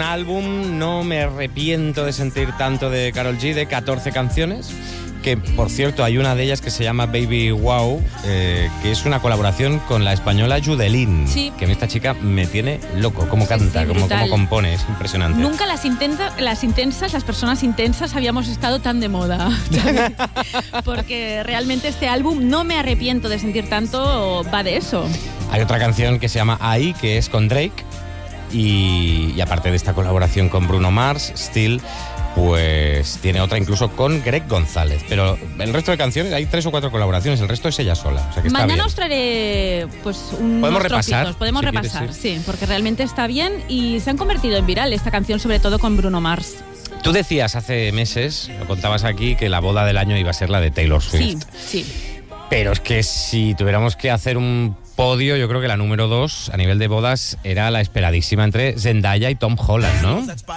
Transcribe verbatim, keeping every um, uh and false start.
álbum, no me arrepiento de sentir tanto, de Karol G, de catorce canciones. Que, por cierto, hay una de ellas que se llama Baby Wow, eh, que es una colaboración con la española Judelín. Sí. Que esta chica me tiene loco, cómo Sí, canta, sí, cómo, brutal. cómo compone, es impresionante. Nunca las, intensa, las intensas, las personas intensas habíamos estado tan de moda. Porque realmente este álbum, no me arrepiento de sentir tanto, va de eso. Hay otra canción que se llama Ahí, que es con Drake. Y, y aparte de esta colaboración con Bruno Mars, Still, pues tiene otra incluso con Greg González. Pero el resto de canciones, hay tres o cuatro colaboraciones, el resto es ella sola. O sea que está Mañana bien. os traeré pues unos ¿Podemos repasar? trocitos. Podemos Si repasar, quieres, sí, porque realmente está bien y se han convertido en viral esta canción, sobre todo con Bruno Mars. Tú decías hace meses, lo contabas aquí, que la boda del año iba a ser la de Taylor Swift. Sí, sí. Pero es que si tuviéramos que hacer un podio, yo creo que la número dos a nivel de bodas era la esperadísima entre Zendaya y Tom Holland, ¿no?